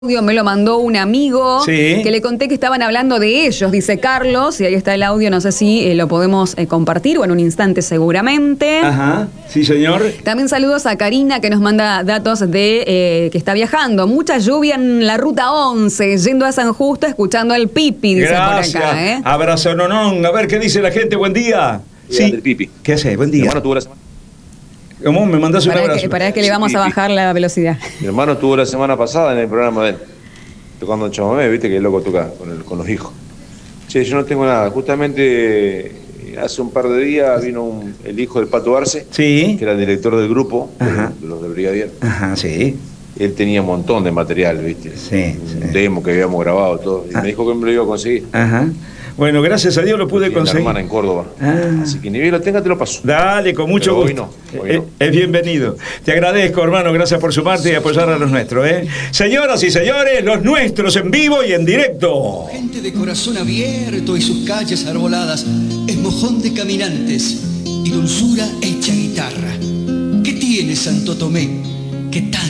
Me lo mandó un amigo Sí. que le conté que estaban hablando de ellos, dice Carlos, y ahí está el audio, no sé si lo podemos compartir o en un instante seguramente. Ajá, sí señor. También saludos a Karina que nos manda datos de que está viajando. Mucha lluvia en la ruta 11, yendo a San Justo, escuchando al Pipi, dice Gracias. por acá. Abrazo, nonón. A ver, ¿qué dice la gente? Buen día. Sí. El Pipi. ¿Qué haces? Buen Mi día. hermano tuvo la semana, ¿Cómo? Me mandás un abrazo. Para que le vamos a bajar la velocidad. mi hermano tuvo la semana pasada en el programa de él, tocando el chamamé, viste que loco toca con los hijos. Che, yo no tengo nada. Justamente hace un par de días vino el hijo del Pato Arce, Sí. que era el director del grupo, Ajá. de los de Brigadier. Ajá, sí. Él tenía un montón de material, viste. Sí, Un sí. demo que habíamos grabado, todo. Y me dijo que me lo iba a conseguir. Ajá. Bueno, gracias a Dios lo pude Tiene una conseguir. hermana en Córdoba. Ah. Así que ni bien lo tenga, te lo paso. Dale, con mucho Pero hoy gusto. no, hoy no. Es bienvenido. Te agradezco, hermano. Gracias por sumarte y apoyar a los nuestros. Señoras y señores, los nuestros en vivo y en directo. Gente de corazón abierto y sus calles arboladas, es mojón de caminantes y dulzura hecha guitarra. ¿Qué tiene Santo Tomé que tanto